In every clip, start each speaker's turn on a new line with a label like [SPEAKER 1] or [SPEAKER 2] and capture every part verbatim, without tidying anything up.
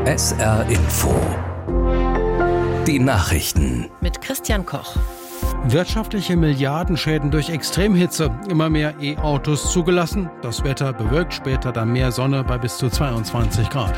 [SPEAKER 1] S R Info. Die Nachrichten.
[SPEAKER 2] Mit Christian Koch.
[SPEAKER 3] Wirtschaftliche Milliardenschäden durch Extremhitze. Immer mehr E-Autos zugelassen. Das Wetter bewölkt, später dann mehr Sonne bei bis zu zweiundzwanzig Grad.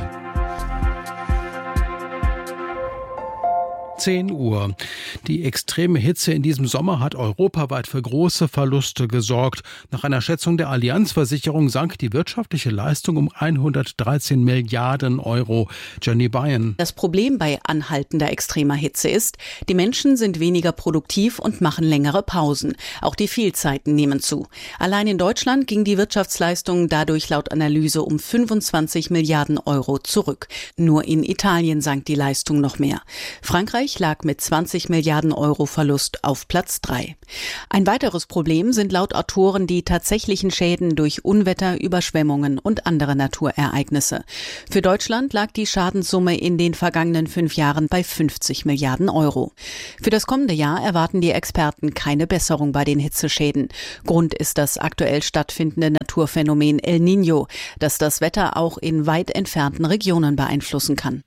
[SPEAKER 3] zehn Uhr. Die extreme Hitze in diesem Sommer hat europaweit für große Verluste gesorgt. Nach einer Schätzung der Allianz-Versicherung sank die wirtschaftliche Leistung um hundertdreizehn Milliarden Euro. Jenny Bayern.
[SPEAKER 4] Das Problem bei anhaltender extremer Hitze ist, die Menschen sind weniger produktiv und machen längere Pausen. Auch die Fehlzeiten nehmen zu. Allein in Deutschland ging die Wirtschaftsleistung dadurch laut Analyse um fünfundzwanzig Milliarden Euro zurück. Nur in Italien sank die Leistung noch mehr. Frankreich lag mit zwanzig Milliarden Euro Verlust auf Platz drei. Ein weiteres Problem sind laut Autoren die tatsächlichen Schäden durch Unwetter, Überschwemmungen und andere Naturereignisse. Für Deutschland lag die Schadenssumme in den vergangenen fünf Jahren bei fünfzig Milliarden Euro. Für das kommende Jahr erwarten die Experten keine Besserung bei den Hitzeschäden. Grund ist das aktuell stattfindende Naturphänomen El Niño, das das Wetter auch in weit entfernten Regionen beeinflussen kann.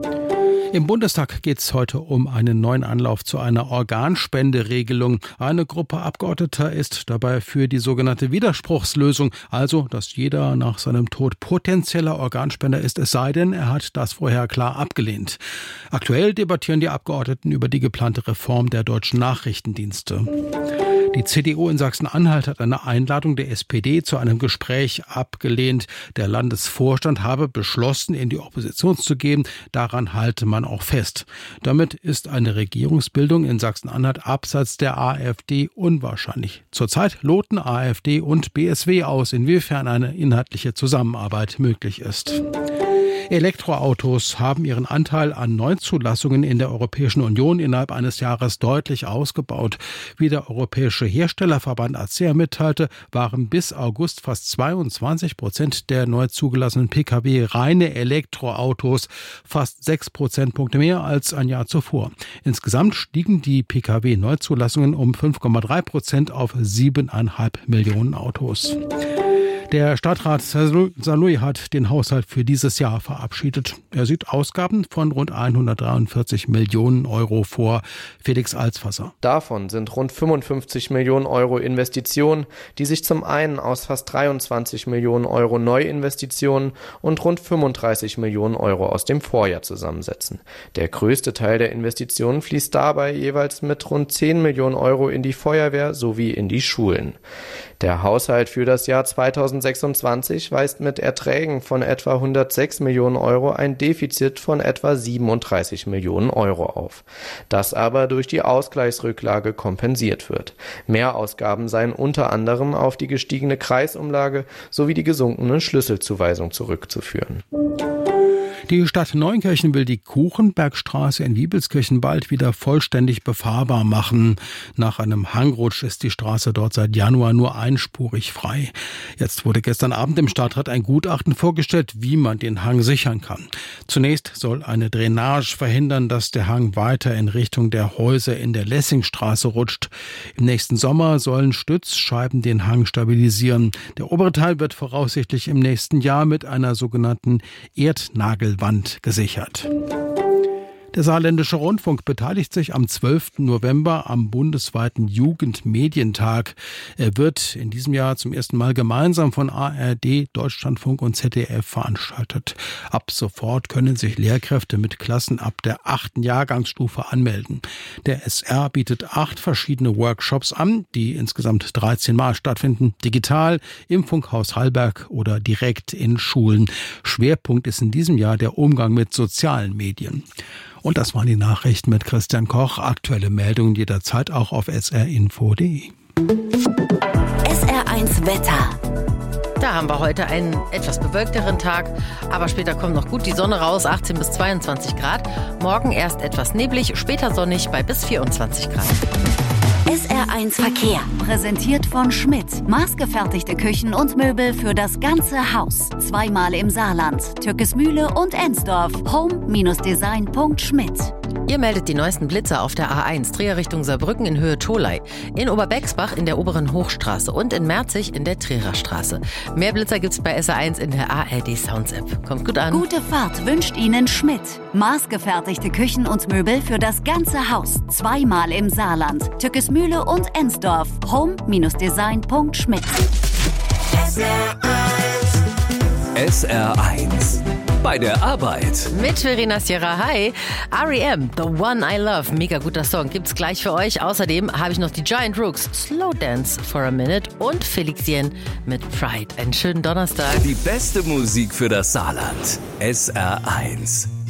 [SPEAKER 3] Im Bundestag geht es heute um einen neuen Anlauf zu einer Organspenderegelung. Eine Gruppe Abgeordneter ist dabei für die sogenannte Widerspruchslösung, also dass jeder nach seinem Tod potenzieller Organspender ist, es sei denn, er hat das vorher klar abgelehnt. Aktuell debattieren die Abgeordneten über die geplante Reform der deutschen Nachrichtendienste. Die C D U in Sachsen-Anhalt hat eine Einladung der S P D zu einem Gespräch abgelehnt. Der Landesvorstand habe beschlossen, in die Opposition zu gehen. Daran halte man auch fest. Damit ist eine Regierungsbildung in Sachsen-Anhalt abseits der AfD unwahrscheinlich. Zurzeit loten AfD und B S W aus, inwiefern eine inhaltliche Zusammenarbeit möglich ist. Elektroautos haben ihren Anteil an Neuzulassungen in der Europäischen Union innerhalb eines Jahres deutlich ausgebaut. Wie der Europäische Herstellerverband A C E A mitteilte, waren bis August fast zweiundzwanzig Prozent der neu zugelassenen Pkw reine Elektroautos, fast sechs Prozentpunkte mehr als ein Jahr zuvor. Insgesamt stiegen die Pkw-Neuzulassungen um fünf Komma drei Prozent auf siebeneinhalb Millionen Autos. Der Stadtrat Saarlouis hat den Haushalt für dieses Jahr verabschiedet. Er sieht Ausgaben von rund hundertdreiundvierzig Millionen Euro vor. Felix Alsfasser.
[SPEAKER 5] Davon sind rund fünfundfünfzig Millionen Euro Investitionen, die sich zum einen aus fast dreiundzwanzig Millionen Euro Neuinvestitionen und rund fünfunddreißig Millionen Euro aus dem Vorjahr zusammensetzen. Der größte Teil der Investitionen fließt dabei jeweils mit rund zehn Millionen Euro in die Feuerwehr sowie in die Schulen. Der Haushalt für das Jahr zweitausendsechsundzwanzig weist mit Erträgen von etwa hundertsechs Millionen Euro ein Defizit von etwa siebenunddreißig Millionen Euro auf, das aber durch die Ausgleichsrücklage kompensiert wird. Mehrausgaben seien unter anderem auf die gestiegene Kreisumlage sowie die gesunkene Schlüsselzuweisung zurückzuführen.
[SPEAKER 3] Die Stadt Neunkirchen will die Kuchenbergstraße in Wiebelskirchen bald wieder vollständig befahrbar machen. Nach einem Hangrutsch ist die Straße dort seit Januar nur einspurig frei. Jetzt wurde gestern Abend im Stadtrat ein Gutachten vorgestellt, wie man den Hang sichern kann. Zunächst soll eine Drainage verhindern, dass der Hang weiter in Richtung der Häuser in der Lessingstraße rutscht. Im nächsten Sommer sollen Stützscheiben den Hang stabilisieren. Der obere Teil wird voraussichtlich im nächsten Jahr mit einer sogenannten Erdnagelwand gesichert. Der Saarländische Rundfunk beteiligt sich am zwölften November am bundesweiten Jugendmedientag. Er wird in diesem Jahr zum ersten Mal gemeinsam von A R D, Deutschlandfunk und Z D F veranstaltet. Ab sofort können sich Lehrkräfte mit Klassen ab der achten Jahrgangsstufe anmelden. Der S R bietet acht verschiedene Workshops an, die insgesamt dreizehn Mal stattfinden. Digital, im Funkhaus Hallberg oder direkt in Schulen. Schwerpunkt ist in diesem Jahr der Umgang mit sozialen Medien. Und das waren die Nachrichten mit Christian Koch. Aktuelle Meldungen jederzeit auch auf s r info punkt d e.
[SPEAKER 2] S R eins Wetter. Da haben wir heute einen etwas bewölkteren Tag, aber später kommt noch gut die Sonne raus, achtzehn bis zweiundzwanzig Grad. Morgen erst etwas neblig, später sonnig bei bis vierundzwanzig Grad.
[SPEAKER 6] S R eins Verkehr, präsentiert von Schmidt. Maßgefertigte Küchen und Möbel für das ganze Haus. Zweimal im Saarland, Türkismühle und Ensdorf. home Bindestrich design Punkt schmidt.
[SPEAKER 2] Ihr meldet die neuesten Blitzer auf der A eins, Trier Richtung Saarbrücken in Höhe Tholey, in Oberbexbach in der oberen Hochstraße und in Merzig in der Trierer Straße. Mehr Blitzer gibt's bei S R eins in der A R D Sounds App. Kommt gut an.
[SPEAKER 6] Gute Fahrt wünscht Ihnen Schmidt. Maßgefertigte Küchen und Möbel für das ganze Haus. Zweimal im Saarland. Tückesmühle und Ensdorf. home Design Punkt schmidt.
[SPEAKER 1] S R eins. Bei der Arbeit.
[SPEAKER 2] Mit Verena Sierra. Hi. R E M, The One I Love. Mega guter Song. Gibt's gleich für euch. Außerdem habe ich noch die Giant Rooks, Slow Dance for a Minute und Felix Jen mit Pride. Einen schönen Donnerstag.
[SPEAKER 1] Die beste Musik für das Saarland. S R eins.